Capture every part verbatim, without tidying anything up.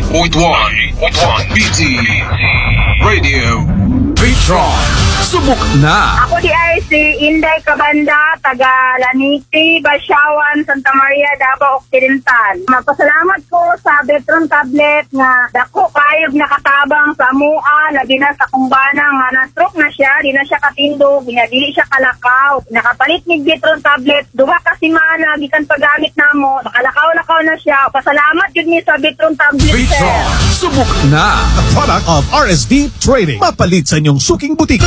point one B T Radio Petron. Subok na! Ako di ay si Inday Cabanda, taga Laniti, Basyawan, Santa Maria, Davao Occidental. Magpasalamat ko sa Betron tablet nga dako kayog nakatabang sa mua, labi na sa kumbana nga na-stroke na siya, di na siya katindog, dili siya kalakaw. Nakapalit ni Betron tablet, duha ka simana, gikan paggamit namo, nakalakaw-lakaw na siya. Pasalamat yun ni sa Betron tablet, Petron. Subok na! A product of R S D Trading. Mapalit sa inyong suking butik.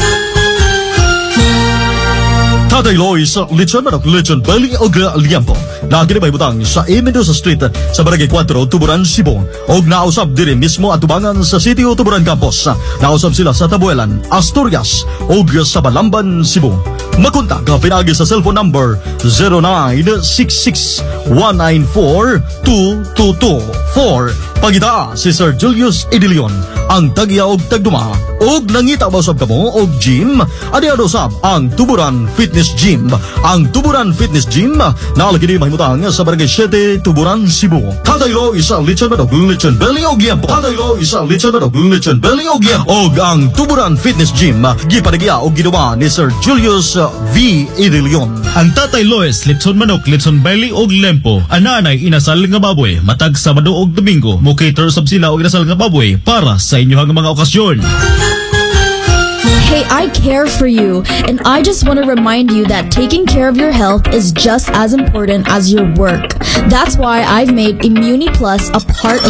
Tatay Loy sa Lechon Manok, Lechon Belly o Liampo. Lagi na may butang sa A. Mendoza Street sa Barangay four, Tuburan, Cebu. O nausap din mismo at tubangan sa City o Tuburan Campus. Nausap sila sa Tabuelan, Asturias o sa Balamban, Cebu. Makontak ka pinagi sa cellphone number zero nine six six one nine four two two two four. Pagita si Sir Julius Idilion, ang tagya og tagduma og nangita ba usab kamo og gym, adi usab ang Tuburan Fitness Gym. Ang Tuburan Fitness Gym nalagi ni mahimutang sa Barangay seven, Tuburan, Cebu. Kadaylo isa Lechon Manok, Lechon Belly og Liampo. Kadaylo isa Lechon Manok, Lechon Belly og Liampo. Og ang Tuburan Fitness Gym gipadagya og ginawa ni Sir Julius V. Idilion. Ang Tatay Lois, Lechon Manok, Lechon Belly og Lempo. Ananay inasal nga baboy, matag Sabado og Domingo. Mo cater sab sila og inasal nga baboy para sa inyong mga okasyon. Hey, I care for you, and I just want to remind you that taking care of your health is just as important as your work. That's why I've made Immuni Plus a part of